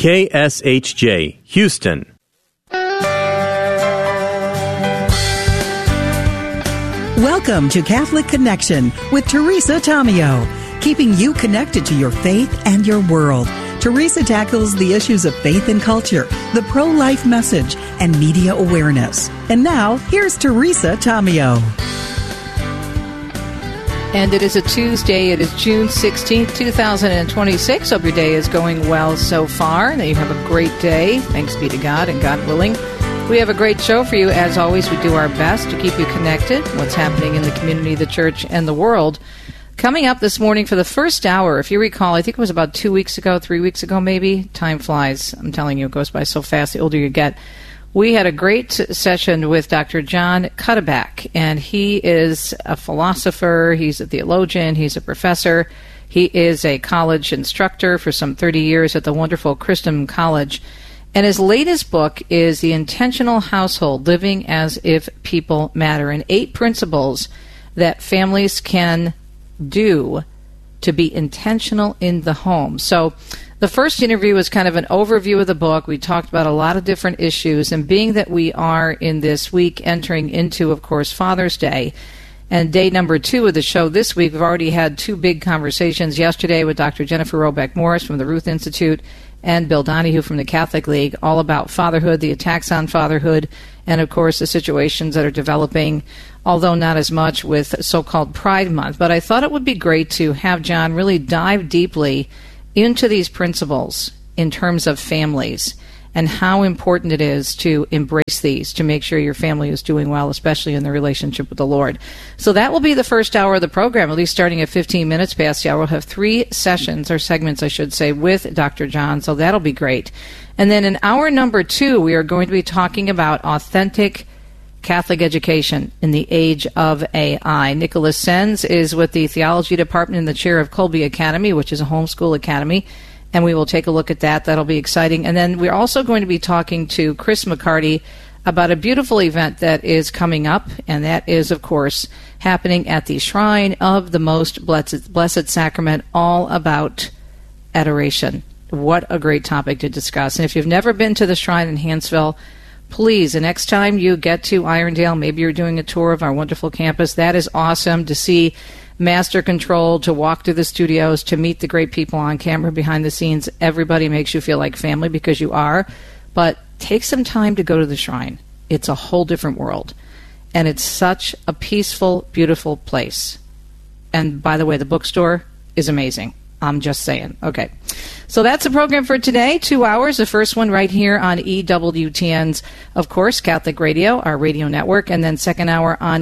KSHJ, Houston. Welcome to Catholic Connection with Teresa Tomeo, keeping you connected to your faith and your world. Teresa tackles the issues of faith and culture, the pro-life message, and media awareness. And now, here's Teresa Tomeo. And it is a Tuesday. It is June 16th, 2026. Hope your day is going well so far, and that you have a great day. Thanks be to God, and God willing. We have a great show for you. As always, we do our best to keep you connected, what's happening in the community, the church, and the world. Coming up this morning for the first hour, if you recall, I think it was about 2 weeks ago, 3 weeks ago maybe. Time flies. I'm telling you, it goes by so fast the older you get. We had a great session with Dr. John Cuddeback, and he is a philosopher, he's a theologian, he's a professor, he is a college instructor for some 30 years at the wonderful Christendom College, and his latest book is The Intentional Household, Living as If People Matter, and 8 principles that families can do to be intentional in the home. So the first interview was kind of an overview of the book. We talked about a lot of different issues, and being that we are in this week entering into, of course, Father's Day, and day number 2 of the show this week, we've already had 2 big conversations yesterday with Dr. Jennifer Robeck Morris from the Ruth Institute and Bill Donahue from the Catholic League, all about fatherhood, the attacks on fatherhood, and, of course, the situations that are developing, although not as much with so-called Pride Month. But I thought it would be great to have John really dive deeply into these principles in terms of families and how important it is to embrace these to make sure your family is doing well, especially in the relationship with the Lord. So that will be the first hour of the program, at least starting at 15 minutes past the hour. We'll have 3 sessions, or segments, I should say, with Dr. John, so that'll be great. And then in hour number 2, we are going to be talking about authentic Catholic education in the age of AI. Nicholas Sens is with the Theology Department in the chair of Colby Academy, which is a homeschool academy, and we will take a look at that. That'll be exciting. And then we're also going to be talking to Chris McCarty about a beautiful event that is coming up, and that is, of course, happening at the Shrine of the Most Blessed Sacrament, all about adoration. What a great topic to discuss. And if you've never been to the Shrine in Hanceville, please, the next time you get to Irondale, maybe you're doing a tour of our wonderful campus. That is awesome to see master control, to walk through the studios, to meet the great people on camera behind the scenes. Everybody makes you feel like family because you are. But take some time to go to the Shrine. It's a whole different world. And it's such a peaceful, beautiful place. And by the way, the bookstore is amazing. I'm just saying. Okay. So that's the program for today. 2 hours. The first one right here on EWTN's, of course, Catholic Radio, our radio network, and then second hour on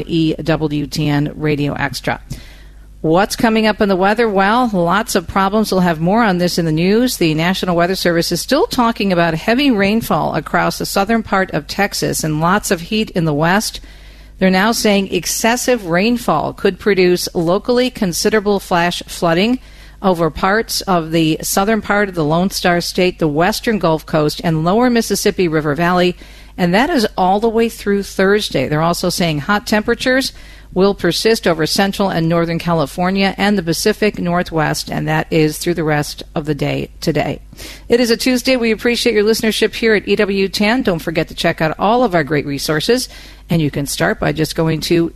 EWTN Radio Extra. What's coming up in the weather? Well, lots of problems. We'll have more on this in the news. The National Weather Service is still talking about heavy rainfall across the southern part of Texas and lots of heat in the west. They're now saying excessive rainfall could produce locally considerable flash flooding over parts of the southern part of the Lone Star State, the western Gulf Coast, and lower Mississippi River Valley, and that is all the way through Thursday. They're also saying hot temperatures will persist over central and northern California and the Pacific Northwest, and that is through the rest of the day today. It is a Tuesday. We appreciate your listenership here at EWTN. Don't forget to check out all of our great resources, and you can start by just going to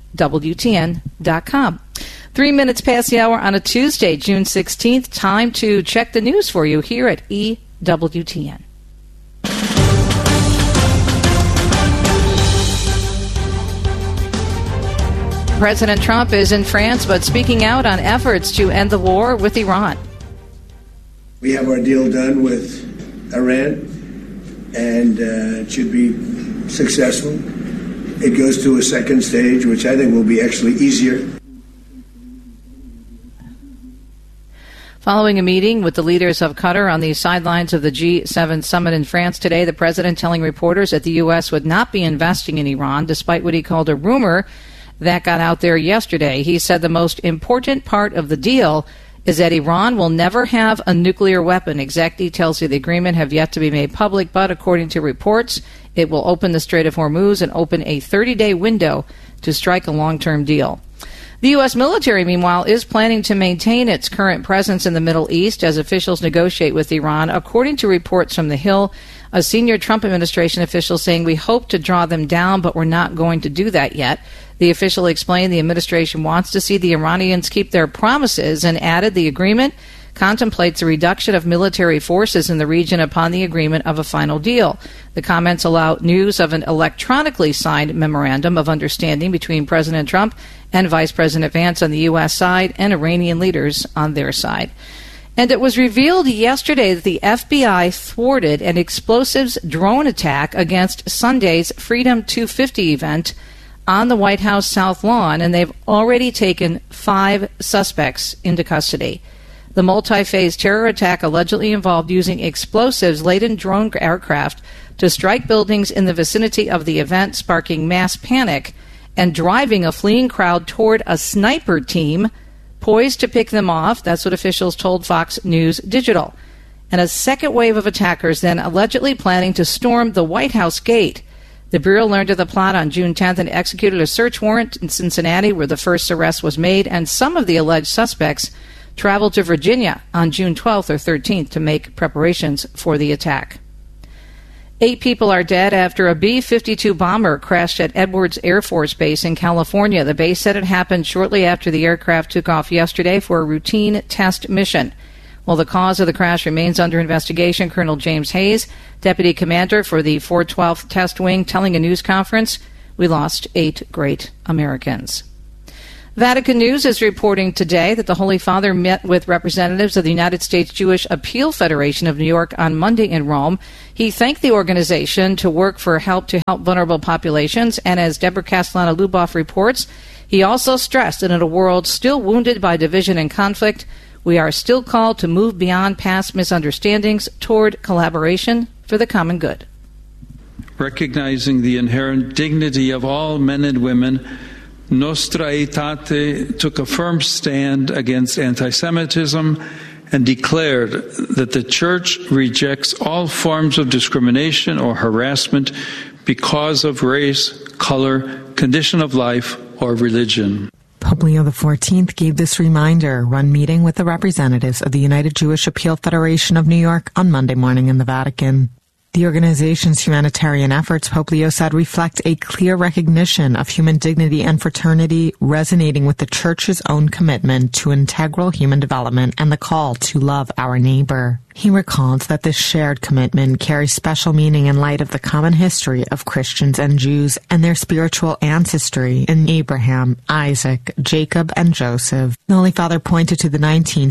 EWTN.com. 3 minutes past the hour on a Tuesday, June 16th. Time to check the news for you here at EWTN. President Trump is in France, but speaking out on efforts to end the war with Iran. We have our deal done with Iran, and it should be successful. It goes to a second stage, which I think will be actually easier. Following a meeting with the leaders of Qatar on the sidelines of the G7 summit in France today, the president telling reporters that the U.S. would not be investing in Iran, despite what he called a rumor that got out there yesterday. He said the most important part of the deal is that Iran will never have a nuclear weapon. Exact details of the agreement have yet to be made public, but according to reports, it will open the Strait of Hormuz and open a 30-day window to strike a long-term deal. The U.S. military, meanwhile, is planning to maintain its current presence in the Middle East as officials negotiate with Iran, according to reports from The Hill. A senior Trump administration official saying, "We hope to draw them down, but we're not going to do that yet." The official explained the administration wants to see the Iranians keep their promises and added the agreement contemplates a reduction of military forces in the region upon the agreement of a final deal. The comments allow news of an electronically signed memorandum of understanding between President Trump and Vice President Vance on the U.S. side and Iranian leaders on their side. And it was revealed yesterday that the FBI thwarted an explosives drone attack against Sunday's Freedom 250 event on the White House South Lawn, and they've already taken 5 suspects into custody. The multi-phase terror attack allegedly involved using explosives-laden drone aircraft to strike buildings in the vicinity of the event, sparking mass panic and driving a fleeing crowd toward a sniper team poised to pick them off. That's what officials told Fox News Digital. And a second wave of attackers then allegedly planning to storm the White House gate. The Bureau learned of the plot on June 10th and executed a search warrant in Cincinnati where the first arrest was made, and some of the alleged suspects traveled to Virginia on June 12th or 13th to make preparations for the attack. 8 people are dead after a B-52 bomber crashed at Edwards Air Force Base in California. The base said it happened shortly after the aircraft took off yesterday for a routine test mission. While the cause of the crash remains under investigation, Colonel James Hayes, deputy commander for the 412th Test Wing, telling a news conference, "We lost 8 great Americans." Vatican News is reporting today that the Holy Father met with representatives of the United States Jewish Appeal Federation of New York on Monday in Rome. He thanked the organization to work for help to help vulnerable populations, and as Deborah Castellana-Luboff reports, he also stressed that in a world still wounded by division and conflict, we are still called to move beyond past misunderstandings toward collaboration for the common good. Recognizing the inherent dignity of all men and women, Nostra Aetate took a firm stand against anti-Semitism and declared that the Church rejects all forms of discrimination or harassment because of race, color, condition of life, or religion. Pope Leo XIV gave this reminder when meeting with the representatives of the United Jewish Appeal Federation of New York on Monday morning in the Vatican. The organization's humanitarian efforts, Pope Leo said, reflect a clear recognition of human dignity and fraternity, resonating with the Church's own commitment to integral human development and the call to love our neighbor. He recalled that this shared commitment carries special meaning in light of the common history of Christians and Jews and their spiritual ancestry in Abraham, Isaac, Jacob, and Joseph. The Holy Father pointed to the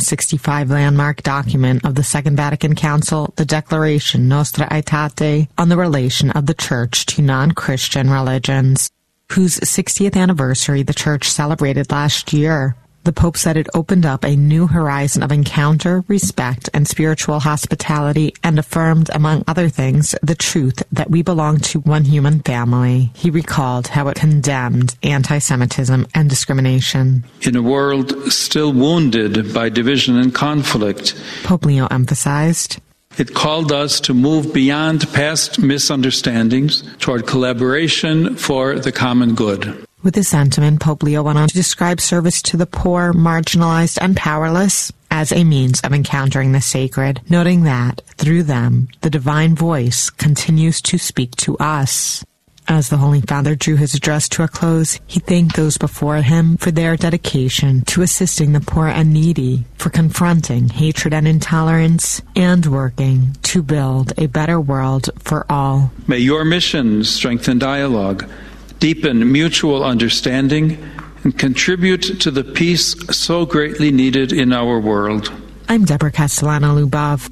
1965 landmark document of the Second Vatican Council, the Declaration Nostra Aetate, on the relation of the Church to non-Christian religions, whose 60th anniversary the Church celebrated last year. The Pope said it opened up a new horizon of encounter, respect, and spiritual hospitality, and affirmed, among other things, the truth that we belong to one human family. He recalled how it condemned anti-Semitism and discrimination. In a world still wounded by division and conflict, Pope Leo emphasized, it called us to move beyond past misunderstandings toward collaboration for the common good. With this sentiment, Pope Leo went on to describe service to the poor, marginalized, and powerless as a means of encountering the sacred, noting that, through them, the divine voice continues to speak to us. As the Holy Father drew his address to a close, he thanked those before him for their dedication to assisting the poor and needy, for confronting hatred and intolerance, and working to build a better world for all. May your mission strengthen dialogue, deepen mutual understanding, and contribute to the peace so greatly needed in our world. I'm Deborah Castellana-Luboff.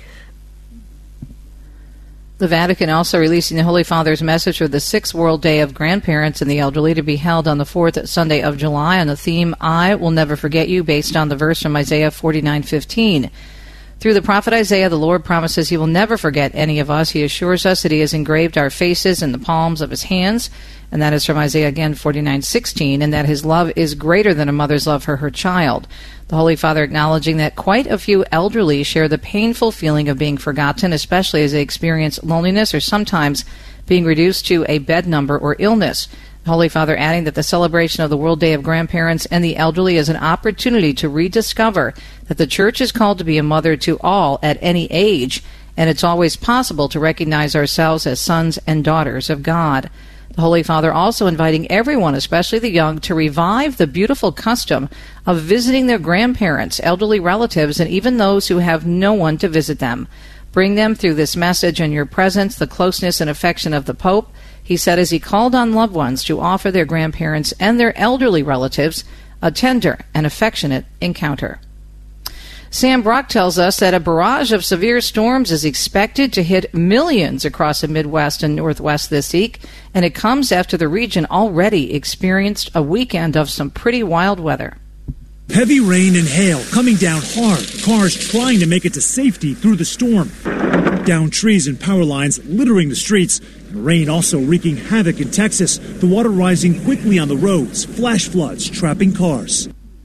The Vatican also releasing the Holy Father's message for the 6th World Day of Grandparents and the Elderly to be held on the 4th Sunday of July on the theme, I Will Never Forget You, based on the verse from Isaiah 49:15. Through the prophet Isaiah, the Lord promises he will never forget any of us. He assures us that he has engraved our faces in the palms of his hands, and that is from Isaiah again 49:16, and that his love is greater than a mother's love for her child. The Holy Father acknowledging that quite a few elderly share the painful feeling of being forgotten, especially as they experience loneliness or sometimes being reduced to a bed number or illness. Holy Father adding that the celebration of the World Day of Grandparents and the Elderly is an opportunity to rediscover that the Church is called to be a mother to all at any age, and it's always possible to recognize ourselves as sons and daughters of God. The Holy Father also inviting everyone, especially the young, to revive the beautiful custom of visiting their grandparents, elderly relatives, and even those who have no one to visit them. Bring them through this message and your presence, the closeness and affection of the Pope, he said as he called on loved ones to offer their grandparents and their elderly relatives a tender and affectionate encounter. Sam Brock tells us that a barrage of severe storms is expected to hit millions across the Midwest and Northwest this week, and it comes after the region already experienced a weekend of some pretty wild weather. Heavy rain and hail coming down hard, cars trying to make it to safety through the storm. Down trees and power lines littering the streets, and rain also wreaking havoc in Texas, the water rising quickly on the roads, flash floods trapping cars.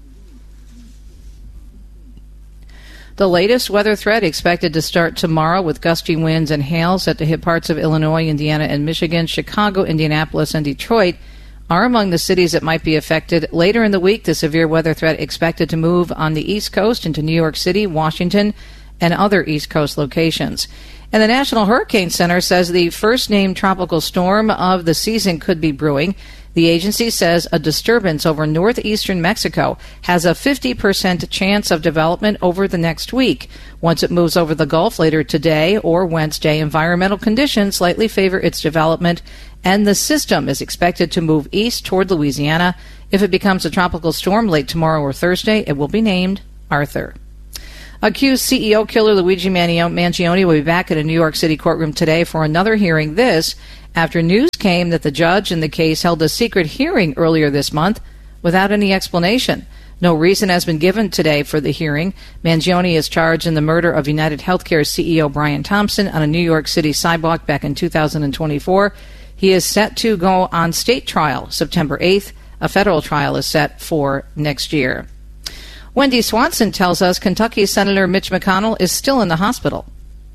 The latest weather threat expected to start tomorrow with gusty winds and hail set to hit parts of Illinois, Indiana, and Michigan. Chicago, Indianapolis, and Detroit are among the cities that might be affected. Later in the week, the severe weather threat expected to move on the East Coast into New York City, Washington, and other East Coast locations. And the National Hurricane Center says the first named tropical storm of the season could be brewing. The agency says a disturbance over northeastern Mexico has a 50% chance of development over the next week. Once it moves over the Gulf later today or Wednesday, environmental conditions slightly favor its development, and the system is expected to move east toward Louisiana. If it becomes a tropical storm late tomorrow or Thursday, it will be named Arthur. Accused CEO killer Luigi Mangione will be back at a New York City courtroom today for another hearing. This after news came that the judge in the case held a secret hearing earlier this month without any explanation. No reason has been given today for the hearing. Mangione is charged in the murder of United Healthcare CEO Brian Thompson on a New York City sidewalk back in 2024. He is set to go on state trial September 8th. A federal trial is set for next year. Wendy Swanson tells us Kentucky Senator Mitch McConnell is still in the hospital.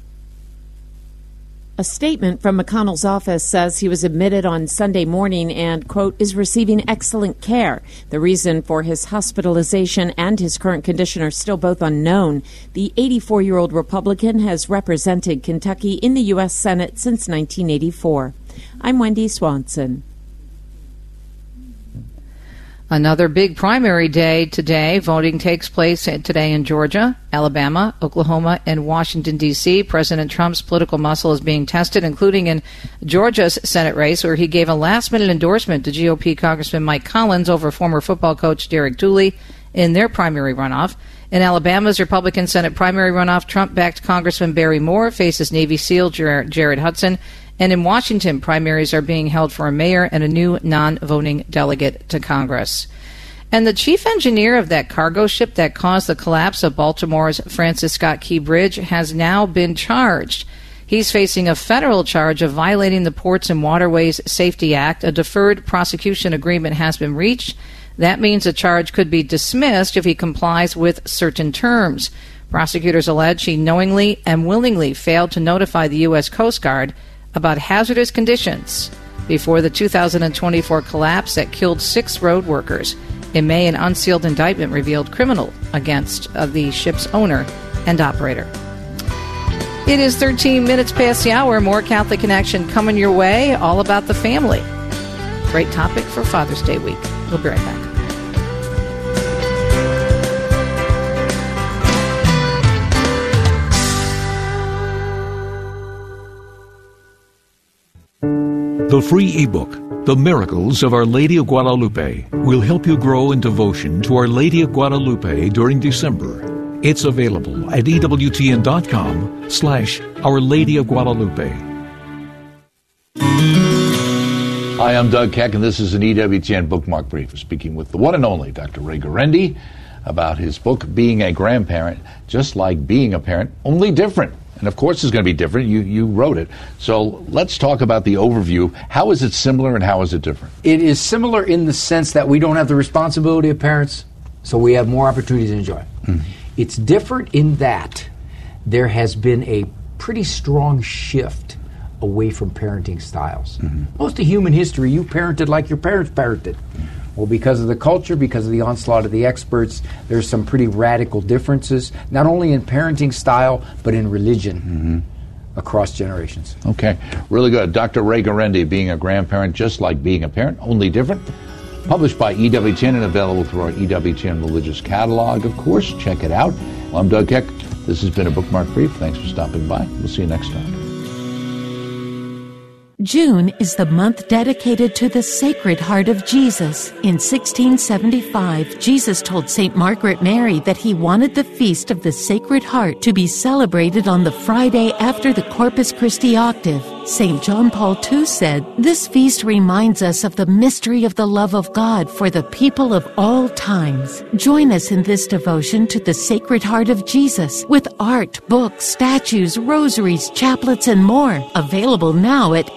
A statement from McConnell's office says he was admitted on Sunday morning and, quote, is receiving excellent care. The reason for his hospitalization and his current condition are still both unknown. The 84-year-old Republican has represented Kentucky in the U.S. Senate since 1984. I'm Wendy Swanson. Another big primary day today. Voting takes place today in Georgia, Alabama, Oklahoma, and Washington, D.C. President Trump's political muscle is being tested, including in Georgia's Senate race, where he gave a last-minute endorsement to GOP Congressman Mike Collins over former football coach Derek Dooley in their primary runoff. In Alabama's Republican Senate primary runoff, Trump-backed Congressman Barry Moore faces Navy SEAL Jared Hudson. And in Washington, primaries are being held for a mayor and a new non-voting delegate to Congress. And the chief engineer of that cargo ship that caused the collapse of Baltimore's Francis Scott Key Bridge has now been charged. He's facing a federal charge of violating the Ports and Waterways Safety Act. A deferred prosecution agreement has been reached. That means a charge could be dismissed if he complies with certain terms. Prosecutors allege he knowingly and willingly failed to notify the U.S. Coast Guard about hazardous conditions before the 2024 collapse that killed 6 road workers. In May, an unsealed indictment revealed criminal against the ship's owner and operator. It is 13 minutes past the hour. More Catholic Connection coming your way, all about the family. Great topic for Father's Day week. We'll be right back. The free ebook, The Miracles of Our Lady of Guadalupe, will help you grow in devotion to Our Lady of Guadalupe during December. It's available at EWTN.com/Our Lady of Guadalupe. Hi, I'm Doug Keck, and this is an EWTN Bookmark Brief. Speaking with the one and only Dr. Ray Guarendi about his book, Being a Grandparent, Just Like Being a Parent, Only Different. And of course it's going to be different. You wrote it. So let's talk about the overview. How is it similar and how is it different? It is similar in the sense that we don't have the responsibility of parents, so we have more opportunities to enjoy. Mm-hmm. It's different in that there has been a pretty strong shift away from parenting styles. Most of human history, you parented like your parents parented. Well, because of the culture, because of the onslaught of the experts, there's some pretty radical differences, not only in parenting style, but in religion across generations. Okay, really good. Dr. Ray Guarendi, Being a Grandparent, Just Like Being a Parent, Only Different. Published by EWTN and available through our EWTN Religious Catalog, of course. Check it out. Well, I'm Doug Keck. This has been a Bookmark Brief. Thanks for stopping by. We'll see you next time. June is the month dedicated to the Sacred Heart of Jesus. In 1675, Jesus told St. Margaret Mary that he wanted the Feast of the Sacred Heart to be celebrated on the Friday after the Corpus Christi octave. St. John Paul II said, "This feast reminds us of the mystery of the love of God for the people of all times." Join us in this devotion to the Sacred Heart of Jesus with art, books, statues, rosaries, chaplets, and more. Available now at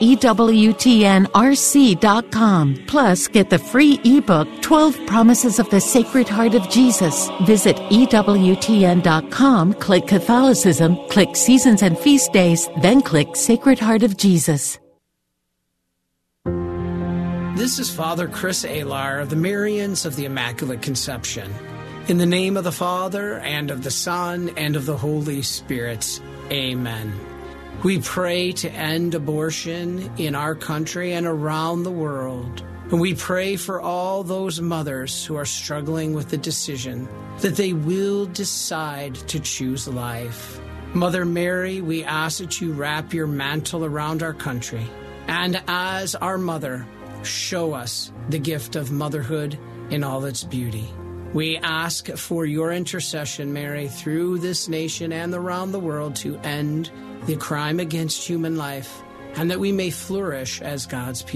EWTNRC.com. Plus, get the free ebook, 12 Promises of the Sacred Heart of Jesus. Visit EWTN.com, click Catholicism, click Seasons and Feast Days, then click Sacred Heart of Jesus. This is Father Chris Alar of the Marians of the Immaculate Conception. In the name of the Father, and of the Son, and of the Holy Spirit. Amen. We pray to end abortion in our country and around the world. And we pray for all those mothers who are struggling with the decision that they will decide to choose life. Mother Mary, we ask that you wrap your mantle around our country, and as our mother, show us the gift of motherhood in all its beauty. We ask for your intercession, Mary, through this nation and around the world to end the crime against human life, and that we may flourish as God's people.